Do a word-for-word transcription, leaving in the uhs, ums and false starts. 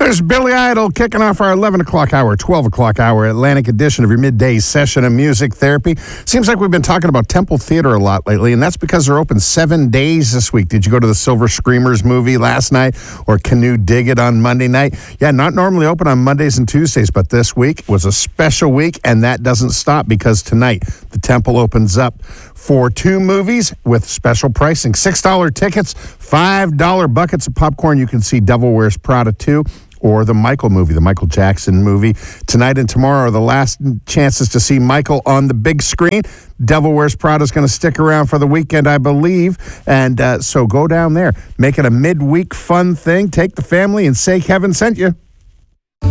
There's Billy Idol kicking off our eleven o'clock hour, twelve o'clock hour Atlantic edition of your midday session of music therapy. Seems like we've been talking about Temple Theater a lot lately, and that's because they're open seven days this week. Did you go to the Silver Screamers movie last night or Canoe Dig It on Monday night? Yeah, not normally open on Mondays and Tuesdays, but this week was a special week, and that doesn't stop because tonight the Temple opens up for two movies with special pricing. six dollar tickets, five dollar buckets of popcorn. You can see Devil Wears Prada two. Or the Michael movie, the Michael Jackson movie. Tonight and tomorrow are the last chances to see Michael on the big screen. Devil Wears Prada is going to stick around for the weekend, I believe. And uh, so go down there. Make it a midweek fun thing. Take the family and say Kevin sent you.